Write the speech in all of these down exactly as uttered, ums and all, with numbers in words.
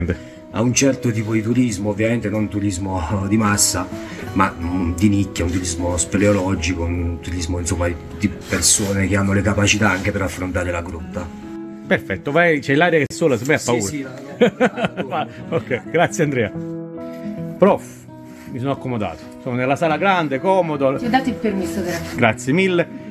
a un certo tipo di turismo, ovviamente non turismo di massa, ma di nicchia, un turismo speleologico, un turismo insomma di persone che hanno le capacità anche per affrontare la grotta. Perfetto, vai, c'è l'aria che sola, se me ha paura. Sì, sì, la, la, ok, grazie Andrea. Prof, mi sono accomodato, sono nella sala grande, comodo. Ti ho dato il permesso per... Grazie mille.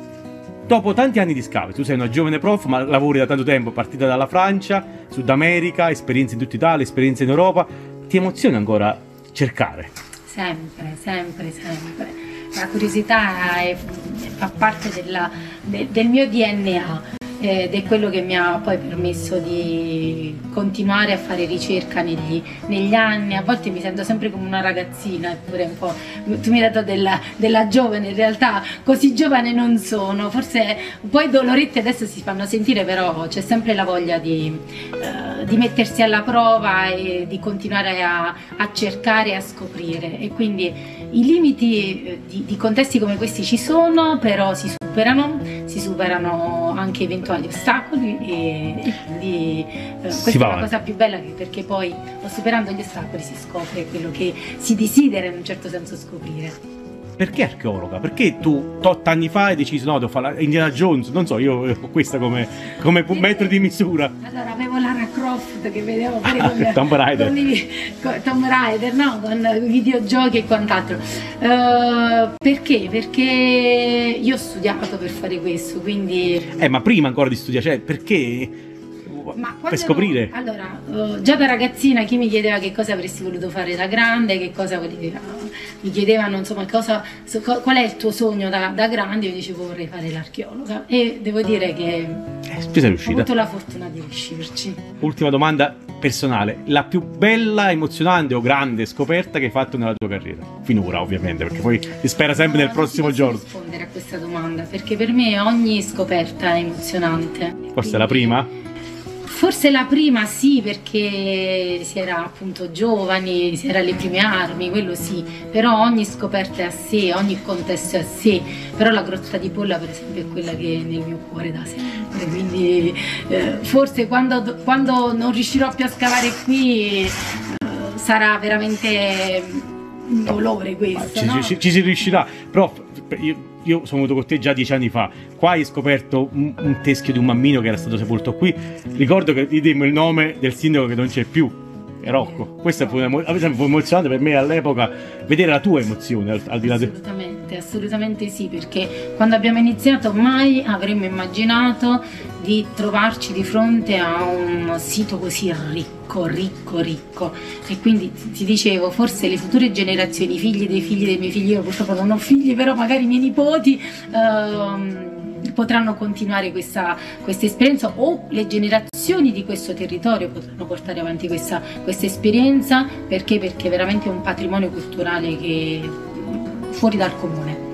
Dopo tanti anni di scavi, tu sei una giovane prof, ma lavori da tanto tempo, partita dalla Francia, Sud America, esperienze in tutta Italia, esperienze in Europa. Ti emoziona ancora cercare? Sempre, sempre, sempre. La curiosità è, fa parte della, de, del mio D N A ed è quello che mi ha poi permesso di continuare a fare ricerca negli, negli anni. A volte mi sento sempre come una ragazzina, eppure un po', tu mi hai dato della, della giovane, in realtà così giovane non sono, forse poi dolorette adesso si fanno sentire, però c'è sempre la voglia di, uh, di mettersi alla prova e di continuare a, a cercare e a scoprire, e quindi i limiti di, di contesti come questi ci sono, però si superano, si superano anche eventuali ostacoli e, e quindi eh, questa è la cosa più bella, perché poi superando gli ostacoli si scopre quello che si desidera in un certo senso scoprire. Perché archeologa? Perché tu tot anni fa hai deciso no, devo fare Indiana Jones? Non so, io ho questa come, come metro di misura. Allora avevo Lara Croft che vedevo pure ah, con, Tomb Raider. Con, i, con Tomb Raider, no? Con i videogiochi e quant'altro. Uh, perché? Perché io ho studiato per fare questo, quindi... Eh, ma prima ancora di studiare, cioè, perché... Ma per scoprire? Ero, allora, uh, già da ragazzina chi mi chiedeva che cosa avresti voluto fare da grande, che cosa volevi, uh, mi chiedevano insomma cosa, so, qual è il tuo sogno da, da grande, io dicevo vorrei fare l'archeologa, e devo dire che eh, ho avuto la fortuna di riuscirci. Ultima domanda personale, la più bella, emozionante o grande scoperta che hai fatto nella tua carriera? Finora ovviamente, perché poi si spera sempre no, nel prossimo non posso giorno. rispondere a questa domanda, perché per me ogni scoperta è emozionante. Forse quindi... è la prima? Forse la prima sì, perché si era appunto giovani, si era alle prime armi, quello sì, però ogni scoperta è a sé, ogni contesto è a sé, però la Grotta di Polla per esempio è quella che è nel mio cuore da sempre, quindi eh, forse quando, quando non riuscirò più a scavare qui eh, sarà veramente un dolore questo, ci, no? ci, ci si riuscirà, però io, io sono venuto con te già dieci anni fa, qua hai scoperto un, un teschio di un mammino che era stato sepolto qui, ricordo che gli dimmo il nome del sindaco che non c'è più, è Rocco. Questo fu emozionante per me all'epoca, vedere la tua emozione al, al di là del... Assolutamente, assolutamente sì, perché quando abbiamo iniziato mai avremmo immaginato di trovarci di fronte a un sito così ricco, ricco, ricco, e quindi ti dicevo, forse le future generazioni, i figli dei figli dei miei figli, io purtroppo non ho figli, però magari i miei nipoti ehm, potranno continuare questa, questa esperienza, o le generazioni di questo territorio potranno portare avanti questa, questa esperienza, perché? Perché veramente è un patrimonio culturale che fuori dal comune.